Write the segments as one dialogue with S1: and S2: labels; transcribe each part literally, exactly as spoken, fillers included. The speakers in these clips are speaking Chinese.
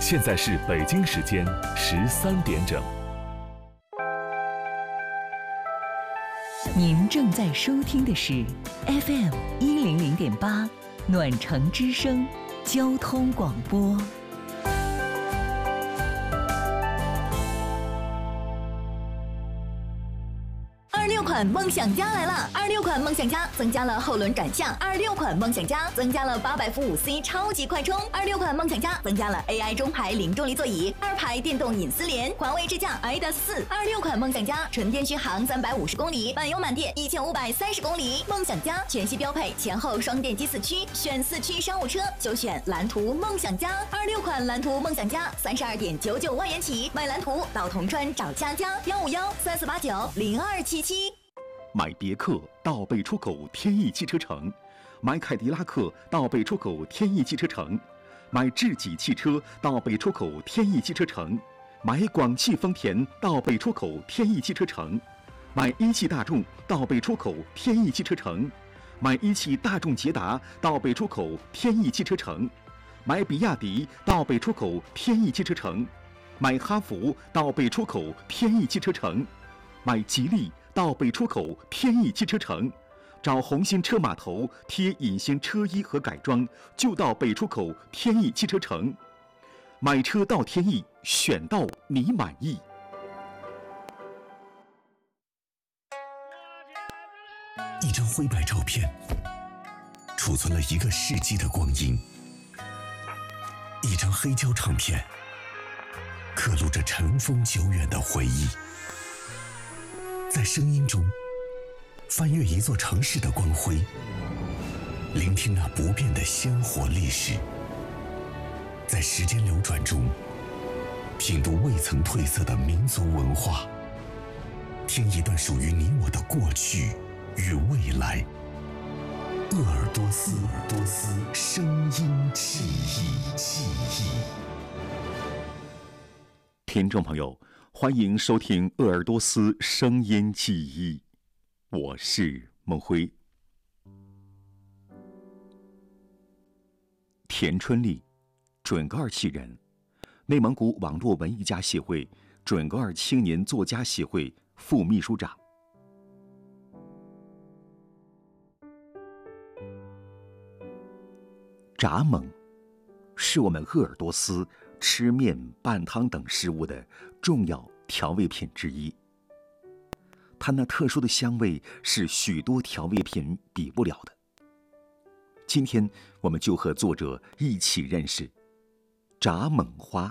S1: 现在是北京时间十三点整。
S2: 您正在收听的是 F M 一零零点八暖城之声交通广播。
S3: 二六款梦想家来了！二六款梦想家增加了后轮转向，二六款梦想家增加了八百伏五 C 超级快充，二六款梦想家增加了 A I 中排零重力座椅，二排电动隐私联，环卫智驾 I D A S 四。二六款梦想家纯电续航三百五十公里，满油满电一千五百三十公里。梦想家全系标配前后双电机四驱，选四驱商务车就选蓝图梦想家。二六款蓝图梦想家三十二点九九万元起，买蓝图到铜川找佳佳，幺五幺三四八九零二七七。
S4: 买别克到北出口天翼汽车城，买凯迪拉克到北出口天翼汽车城，买智己汽车到北出口天翼汽车城，买广汽丰田到北出口天翼汽车城，买一汽大众到北出口天翼汽车城，买一汽大众捷达到北出口天翼汽车城，买比亚迪到北出口天翼汽车城，买哈弗到北出口天翼汽车城，买吉利到北出口天翼汽车城，找红星车码头贴隐形车衣和改装，就到北出口天翼汽车城。买车到天翼，选到你满意。
S5: 一张灰白照片，储存了一个世纪的光阴；一张黑胶唱片，刻录着尘封久远的回忆。在声音中翻阅一座城市的光辉，聆听那不变的鲜活历史。在时间流转中品读未曾褪色的民族文化，听一段属于你我的过去与未来。鄂尔多斯，鄂尔多斯声音记忆，记忆。
S4: 听众朋友，欢迎收听鄂尔多斯声音记忆，我是孟辉。田春丽，准噶尔旗人，内蒙古网络文艺家协会准噶尔青年作家协会副秘书长。炸蒙是我们鄂尔多斯吃面、拌汤等食物的重要调味品之一。它那特殊的香味是许多调味品比不了的。今天我们就和作者一起认识炸蒙花。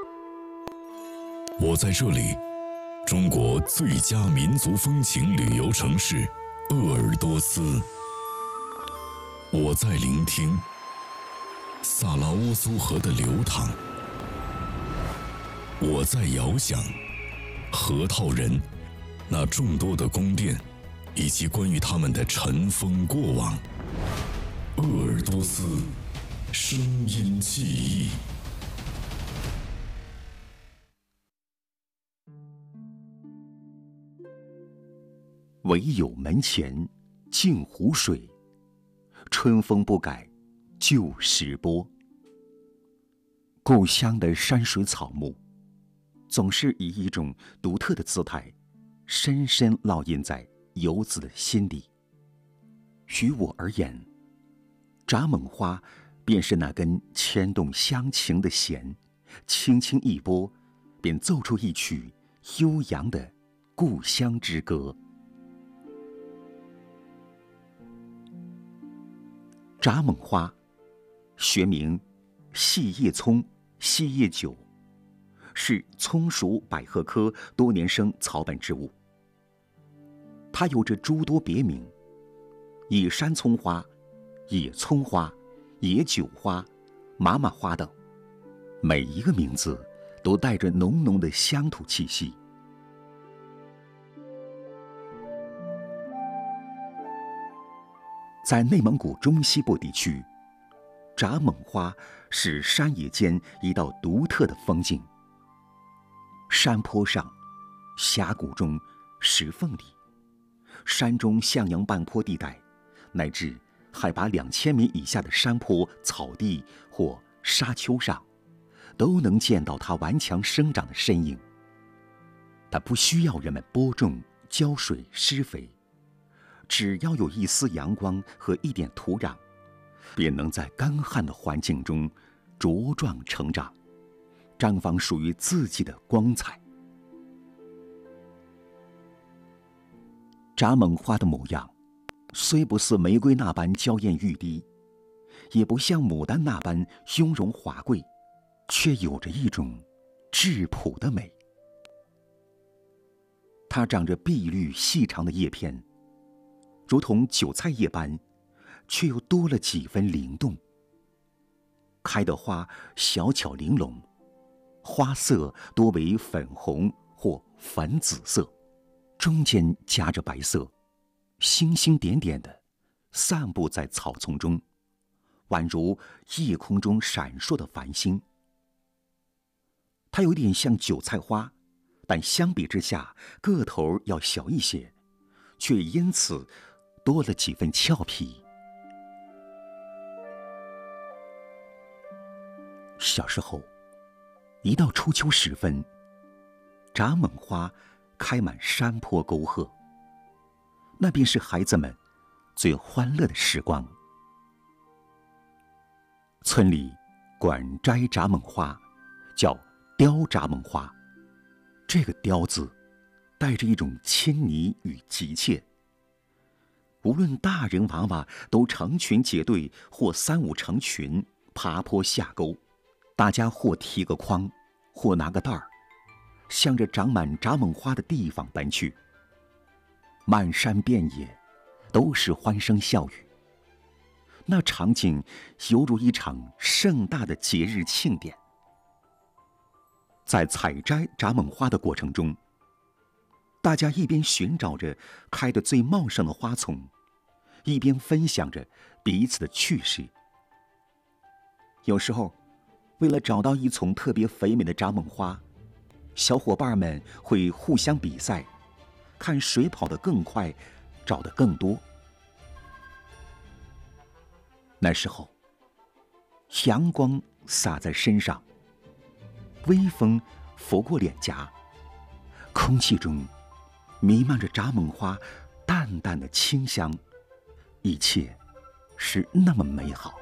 S6: 我在这里，中国最佳民族风情旅游城市鄂尔多斯。我在聆听萨拉乌苏河的流淌。我在遥想河套人那众多的宫殿，以及关于他们的尘封过往。鄂尔多斯声音记忆。
S4: 唯有门前镜湖水，春风不改旧时波。故乡的山水草木，总是以一种独特的姿态，深深烙印在游子的心里。于我而言，炸蒙花便是那根牵动乡情的弦，轻轻一拨，便奏出一曲悠扬的故乡之歌。炸蒙花，学名细叶葱、细叶韭，是葱属百合科多年生草本植物。它有着诸多别名，野山葱花、野葱花、野韭花、麻麻花等，每一个名字都带着浓浓的乡土气息。在内蒙古中西部地区，炸蒙花是山野间一道独特的风景。山坡上、峡谷中、石缝里，山中向阳半坡地带，乃至海拔两千米以下的山坡、草地或沙丘上， 都能见到它顽强生长的身影。它不需要人们播种、浇水、施肥，只要有一丝阳光和一点土壤，便能在干旱的环境中茁壮成长，绽放属于自己的光彩。蚱蜢花的模样，虽不似玫瑰那般娇艳欲滴，也不像牡丹那般雍容华贵，却有着一种质朴的美。它长着碧绿细长的叶片，如同韭菜叶般，却又多了几分灵动。开的花小巧玲珑，花色多为粉红或粉紫色，中间夹着白色，星星点点的散布在草丛中，宛如夜空中闪烁的繁星。它有点像韭菜花，但相比之下个头要小一些，却因此多了几分俏皮。小时候，一到初秋时分，蚱蜢花开满山坡沟壑，那便是孩子们最欢乐的时光。村里管摘蚱蜢花叫雕蚱蜢花，这个雕字带着一种亲昵与急切。无论大人娃娃都成群结队或三五成群爬坡下沟，大家或提个筐，或拿个袋儿，向着长满蚱蜢花的地方奔去。漫山遍野都是欢声笑语，那场景犹如一场盛大的节日庆典。在采摘蚱蜢花的过程中，大家一边寻找着开得最茂盛的花丛，一边分享着彼此的趣事。有时候，为了找到一丛特别肥美的蚱蜢花，小伙伴们会互相比赛，看谁跑得更快，找得更多。那时候，阳光洒在身上，微风拂过脸颊，空气中弥漫着蚱蜢花淡淡的清香，一切是那么美好。